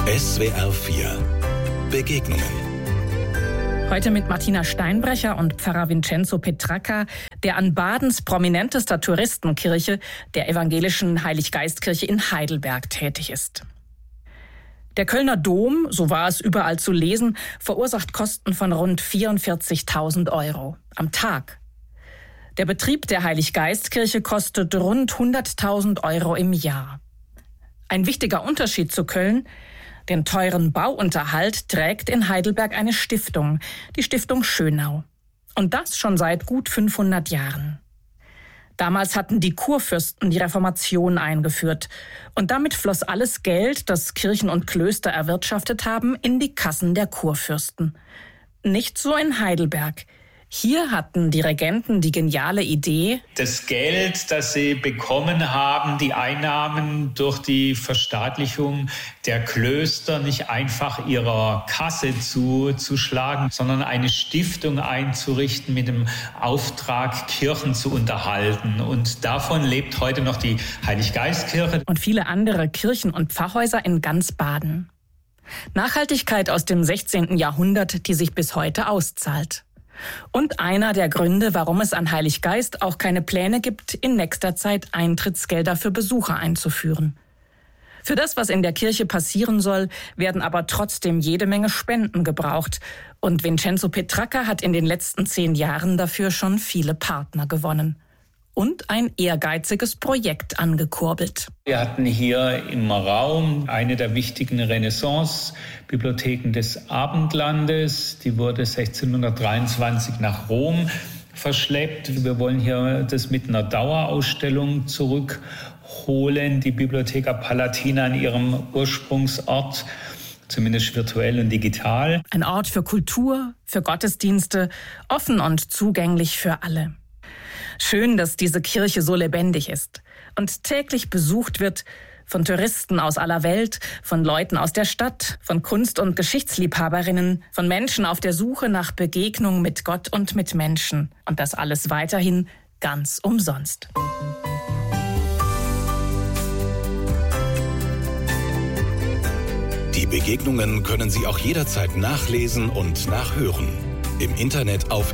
SWR 4 Begegnungen. Heute mit Martina Steinbrecher und Pfarrer Vincenzo Petracca, der an Badens prominentester Touristenkirche, der evangelischen Heiliggeistkirche in Heidelberg, tätig ist. Der Kölner Dom, so war es überall zu lesen, verursacht Kosten von rund 44.000 € am Tag. Der Betrieb der Heiliggeistkirche kostet rund 100.000 € im Jahr. Ein wichtiger Unterschied zu Köln: den teuren Bauunterhalt trägt in Heidelberg eine Stiftung, die Stiftung Schönau. Und das schon seit gut 500 Jahren. Damals hatten die Kurfürsten die Reformation eingeführt. Und damit floss alles Geld, das Kirchen und Klöster erwirtschaftet haben, in die Kassen der Kurfürsten. Nicht so in Heidelberg. Hier hatten die Regenten die geniale Idee, das Geld, das sie bekommen haben, die Einnahmen durch die Verstaatlichung der Klöster, nicht einfach ihrer Kasse zuzuschlagen, sondern eine Stiftung einzurichten mit dem Auftrag, Kirchen zu unterhalten. Und davon lebt heute noch die Heiliggeistkirche. Und viele andere Kirchen und Pfarrhäuser in ganz Baden. Nachhaltigkeit aus dem 16. Jahrhundert, die sich bis heute auszahlt. Und einer der Gründe, warum es an Heiliggeist auch keine Pläne gibt, in nächster Zeit Eintrittsgelder für Besucher einzuführen. Für das, was in der Kirche passieren soll, werden aber trotzdem jede Menge Spenden gebraucht. Und Vincenzo Petracca hat in den letzten 10 Jahren dafür schon viele Partner gewonnen. Und ein ehrgeiziges Projekt angekurbelt. Wir hatten hier im Raum eine der wichtigen Renaissance-Bibliotheken des Abendlandes. Die wurde 1623 nach Rom verschleppt. Wir wollen hier das mit einer Dauerausstellung zurückholen. Die Bibliotheca Palatina an ihrem Ursprungsort, zumindest virtuell und digital. Ein Ort für Kultur, für Gottesdienste, offen und zugänglich für alle. Schön, dass diese Kirche so lebendig ist und täglich besucht wird von Touristen aus aller Welt, von Leuten aus der Stadt, von Kunst- und Geschichtsliebhaberinnen, von Menschen auf der Suche nach Begegnung mit Gott und mit Menschen. Und das alles weiterhin ganz umsonst. Die Begegnungen können Sie auch jederzeit nachlesen und nachhören. Im Internet auf